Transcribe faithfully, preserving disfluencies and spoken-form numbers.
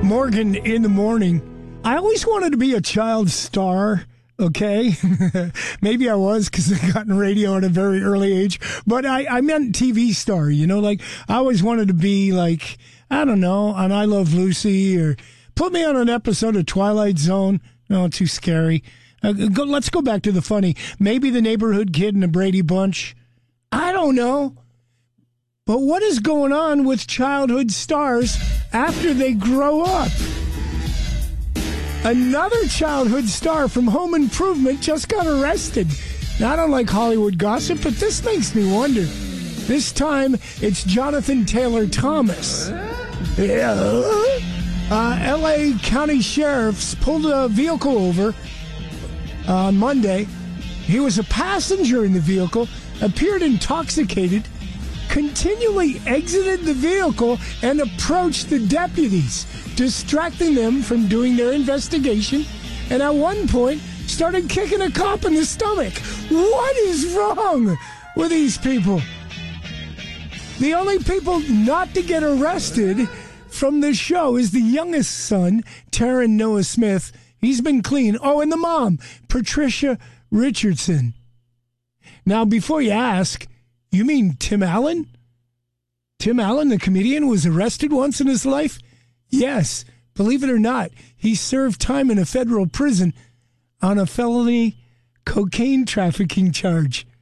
Morgan in the morning. I always wanted to be a child star, okay? Maybe I was because I got in radio at a very early age. But I, I meant T V star, you know? Like, I always wanted to be like, I don't know, on I Love Lucy or put me on an episode of Twilight Zone. No, too scary. Uh, go, let's go back to the funny. Maybe the Neighborhood Kid and the Brady Bunch. I don't know. But what is going on with childhood stars after they grow up? Another childhood star from Home Improvement just got arrested. Now, I don't like Hollywood gossip, but this makes me wonder. This time, it's Jonathan Taylor Thomas. Yeah. Uh, L A County Sheriffs pulled a vehicle over on Monday. He was a passenger in the vehicle, appeared intoxicated, continually exited the vehicle and approached the deputies, distracting them from doing their investigation, and at one point started kicking a cop in the stomach. What is wrong with these people? The only people not to get arrested from this show is the youngest son, Taron Noah Smith. He's been clean. Oh, and the mom, Patricia Richardson. Now, before you ask, you mean Tim Allen? Tim Allen, the comedian, was arrested once in his life? Yes, believe it or not, he served time in a federal prison on a felony cocaine trafficking charge.